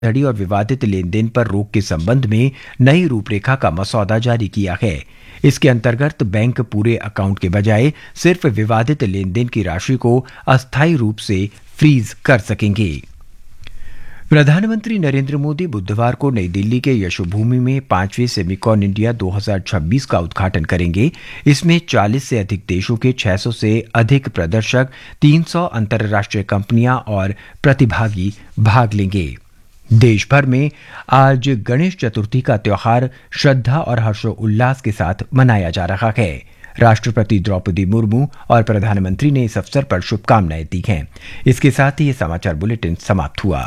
धोखाधड़ी और विवादित लेन देन पर रोक के संबंध में नई रूपरेखा का मसौदा जारी किया है। इसके अंतर्गत बैंक पूरे अकाउंट के बजाय सिर्फ विवादित लेन देन की राशि को अस्थायी रूप से फ्रीज कर सकेंगे। प्रधानमंत्री नरेंद्र मोदी बुधवार को नई दिल्ली के यशोभूमि में 5वें सेमिकॉन इंडिया 2026 का उद्घाटन करेंगे। इसमें 40 से अधिक देशों के 600 से अधिक प्रदर्शक, 300 अंतर्राष्ट्रीय कंपनियां और प्रतिभागी भाग लेंगे। देश भर में आज गणेश चतुर्थी का त्योहार श्रद्धा और हर्षोल्लास के साथ मनाया जा रहा है। राष्ट्रपति द्रौपदी मुर्मू और प्रधानमंत्री ने इस अवसर पर शुभकामनाएं दी हैं। इसके साथ ही ये समाचार बुलेटिन समाप्त हुआ।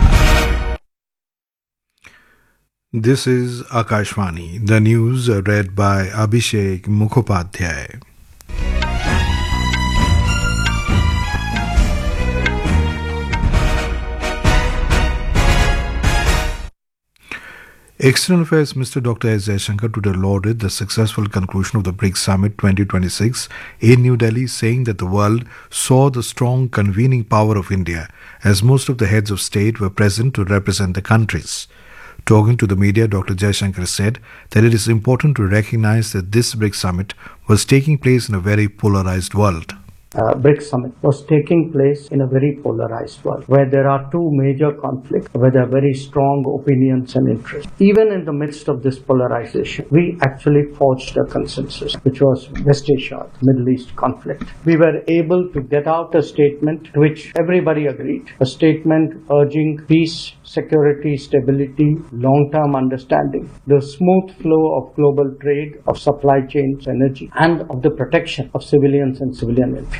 This is Akashvani. The news read by Abhishek Mukhopadhyay. External Affairs Minister Dr. S. Jaishankar today lauded the successful conclusion of the BRICS Summit 2026 in New Delhi, saying that the world saw the strong convening power of India as most of the heads of state were present to represent the countries. Talking to the media, Dr. Jaishankar said that it is important to recognize that this BRICS Summit was taking place in a very polarized world. BRICS Summit was taking place in a very polarized world where there are two major conflicts, where there are very strong opinions and interests. Even in the midst of this polarization, we actually forged a consensus, which was West Asia, Middle East conflict. We were able to get out a statement to which everybody agreed, a statement urging peace, security, stability, long-term understanding, the smooth flow of global trade, of supply chains, energy, and of the protection of civilians and civilian infrastructure.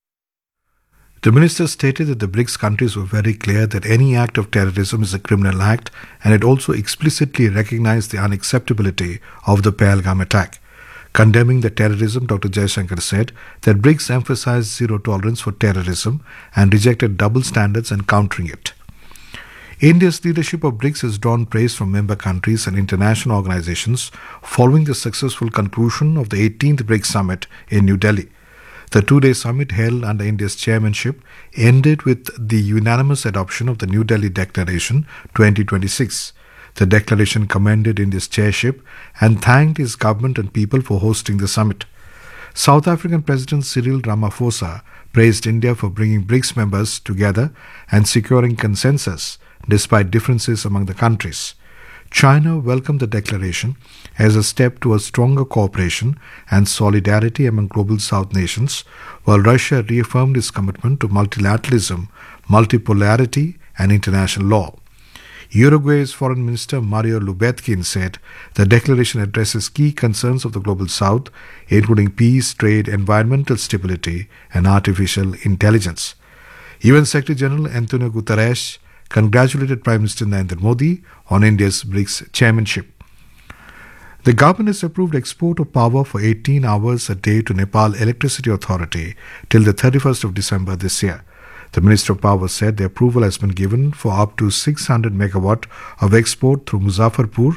The minister stated that the BRICS countries were very clear that any act of terrorism is a criminal act, and it also explicitly recognized the unacceptability of the Pahalgam attack. Condemning the terrorism, Dr. Jaishankar said that BRICS emphasized zero tolerance for terrorism and rejected double standards and countering it. India's leadership of BRICS has drawn praise from member countries and international organizations following the successful conclusion of the 18th BRICS Summit in New Delhi. The two-day summit held under India's chairmanship ended with the unanimous adoption of the New Delhi Declaration 2026. The declaration commended India's chairship and thanked its government and people for hosting the summit. South African President Cyril Ramaphosa praised India for bringing BRICS members together and securing consensus despite differences among the countries. China welcomed the declaration as a step towards stronger cooperation and solidarity among global South nations, while Russia reaffirmed its commitment to multilateralism, multipolarity, and international law. Uruguay's Foreign Minister Mario Lubetkin said the declaration addresses key concerns of the global South, including peace, trade, environmental stability, and artificial intelligence. UN Secretary General Antonio Guterres congratulated Prime Minister Narendra Modi on India's BRICS chairmanship. The government has approved export of power for 18 hours a day to Nepal Electricity Authority till the 31st of December this year. The Minister of Power said the approval has been given for up to 600 megawatt of export through Muzaffarpur,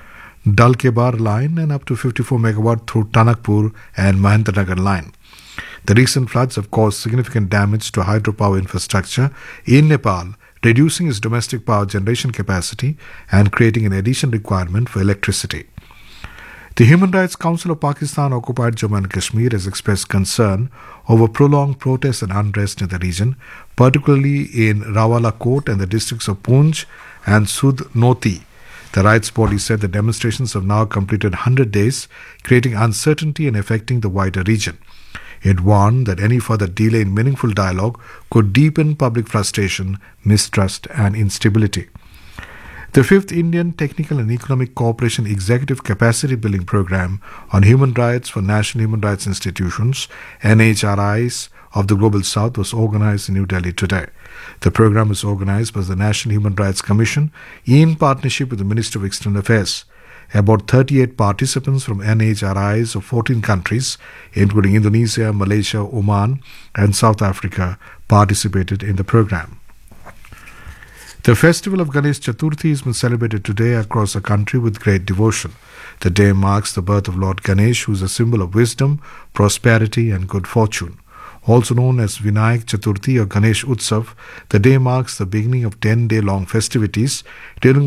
Dalkebar line and up to 54 megawatt through Tanakpur and Mahendranagar line. The recent floods have caused significant damage to hydropower infrastructure in Nepal, reducing its domestic power generation capacity and creating an additional requirement for electricity. The Human Rights Council of Pakistan occupied Jammu and Kashmir has expressed concern over prolonged protests and unrest in the region, particularly in Rawalakot and the districts of Poonch and Sudnoti. The rights body said the demonstrations have now completed 100 days, creating uncertainty and affecting the wider region. It warned that any further delay in meaningful dialogue could deepen public frustration, mistrust, and instability. The 5th Indian Technical and Economic Cooperation Executive Capacity Building Program on Human Rights for National Human Rights Institutions, NHRIs, of the Global South was organized in New Delhi today. The program is organized by the National Human Rights Commission in partnership with the Ministry of External Affairs. About 38 participants from NHRIs of 14 countries, including Indonesia, Malaysia, Oman, and South Africa, participated in the program. The festival of Ganesh Chaturthi has been celebrated today across the country with great devotion. The day marks the birth of Lord Ganesh, who is a symbol of wisdom, prosperity, and good fortune. Also known as Vinayak Chaturthi or Ganesh Utsav, the day marks the beginning of 10-day long festivities, during